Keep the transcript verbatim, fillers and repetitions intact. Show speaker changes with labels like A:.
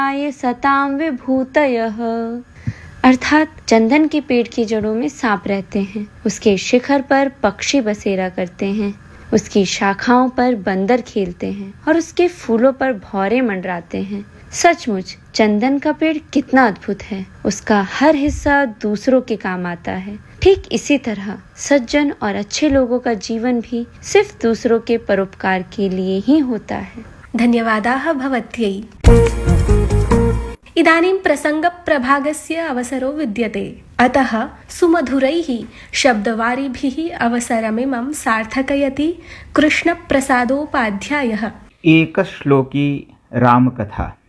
A: ये सताम विभूतयः। अर्थात चंदन के पेड़ की जड़ों में सांप रहते हैं, उसके शिखर पर पक्षी बसेरा करते हैं, उसकी शाखाओं पर बंदर खेलते हैं और उसके फूलों पर भौरे मंडराते हैं। सचमुच चंदन का पेड़ कितना अद्भुत है, उसका हर हिस्सा दूसरों के काम आता है। ठीक इसी तरह सज्जन और अच्छे लोगों का जीवन भी सिर्फ दूसरों के परोपकार के लिए ही होता है।
B: धन्यवादाः भवत्यै। इदानीं प्रसङ्गप्रभागस्य अवसरो विद्यते, अतः सुमधुरैः शब्दवारिभिः अवसरमिमं सार्थकयति कृष्णप्रसादोपाध्यायः।
C: एकश्लोकी रामकथा।